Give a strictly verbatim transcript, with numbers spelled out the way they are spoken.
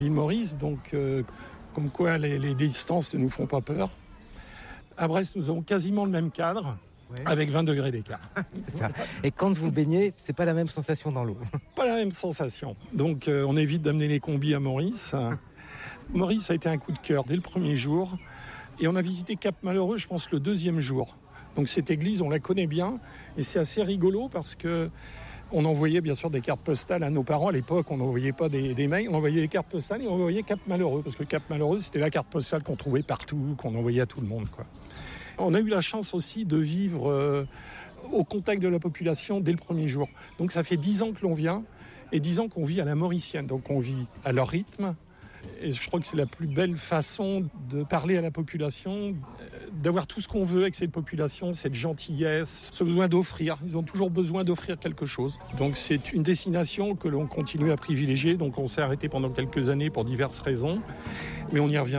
L'île Maurice, donc euh, comme quoi les, les distances ne nous font pas peur. À Brest, nous avons quasiment le même cadre. Ouais. Avec vingt degrés d'écart. C'est ça. Et quand vous baignez, c'est pas la même sensation dans l'eau. Pas la même sensation. Donc euh, on évite d'amener les combis à Maurice. Maurice a été un coup de cœur dès le premier jour. Et on a visité Cap-Malheureux, je pense, le deuxième jour. Donc cette église, on la connaît bien. Et c'est assez rigolo parce que on envoyait bien sûr des cartes postales à nos parents. À l'époque, on n'envoyait pas des, des mails, on envoyait des cartes postales et on envoyait Cap-Malheureux. Parce que Cap-Malheureux, c'était la carte postale qu'on trouvait partout, qu'on envoyait à tout le monde, quoi. On a eu la chance aussi de vivre euh, au contact de la population dès le premier jour. Donc ça fait dix ans que l'on vient et dix ans qu'on vit à la mauricienne. Donc on vit à leur rythme. Et je crois que c'est la plus belle façon de parler à la population, d'avoir tout ce qu'on veut avec cette population, cette gentillesse, ce besoin d'offrir. Ils ont toujours besoin d'offrir quelque chose. Donc c'est une destination que l'on continue à privilégier. Donc on s'est arrêté pendant quelques années pour diverses raisons, mais on y revient.